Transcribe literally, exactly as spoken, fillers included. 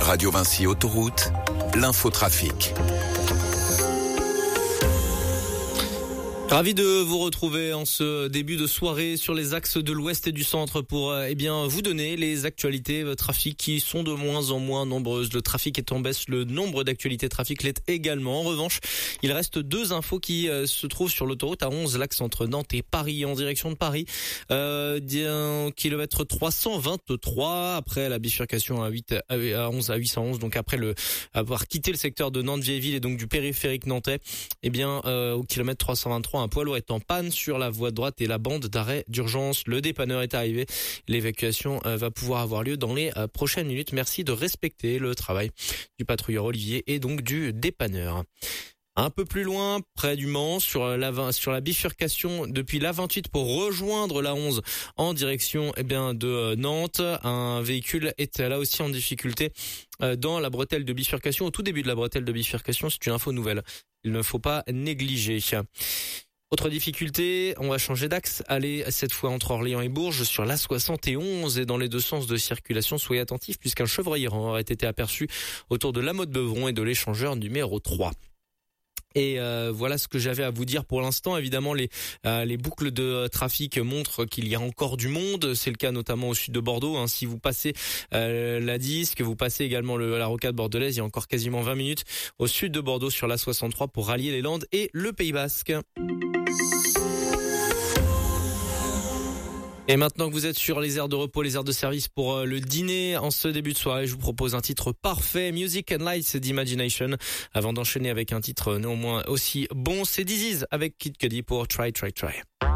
Radio Vinci Autoroute, l'infotrafic. Ravi de vous retrouver en ce début de soirée sur les axes de l'ouest et du centre pour euh, eh bien vous donner les actualités euh, trafic qui sont de moins en moins nombreuses. Le trafic est en baisse, le nombre d'actualités trafic l'est également. En revanche, il reste deux infos qui euh, se trouvent sur l'autoroute A onze, l'axe entre Nantes et Paris, en direction de Paris. Euh, d'un kilomètre trois cent vingt-trois après la bifurcation à huit à onze à huit cent onze, donc après le avoir quitté le secteur de Nantes-Vieilleville et donc du périphérique nantais, eh bien euh, au kilomètre trois cent vingt-trois, un poids lourd est en panne sur la voie de droite et la bande d'arrêt d'urgence. Le dépanneur est arrivé. L'évacuation euh, va pouvoir avoir lieu dans les euh, prochaines minutes. Merci de respecter le travail du patrouilleur Olivier et donc du dépanneur. Un peu plus loin, près du Mans, sur la sur la bifurcation depuis l'A vingt-huit pour rejoindre l'A onze en direction eh bien de Nantes, un véhicule est là aussi en difficulté dans la bretelle de bifurcation, au tout début de la bretelle de bifurcation. C'est une info nouvelle. Il ne faut pas négliger. Autre difficulté, on va changer d'axe, aller cette fois entre Orléans et Bourges sur l'A soixante et onze et dans les deux sens de circulation. Soyez attentifs puisqu'un chevreuil errant aurait été aperçu autour de la Motte-Beuvron et de l'échangeur numéro trois. Et euh, voilà ce que j'avais à vous dire pour l'instant. Évidemment, les euh, les boucles de trafic montrent qu'il y a encore du monde. C'est le cas notamment au sud de Bordeaux. Hein. Si vous passez euh, la dix, que vous passez également le, la rocade bordelaise, il y a encore quasiment vingt minutes au sud de Bordeaux sur l'A soixante-trois pour rallier les Landes et le Pays Basque. Et maintenant que vous êtes sur les aires de repos, les aires de service pour le dîner en ce début de soirée, je vous propose un titre parfait, Music and Lights d'Imagination, avant d'enchaîner avec un titre néanmoins aussi bon, c'est This Is avec Kid Cudi pour Try Try Try.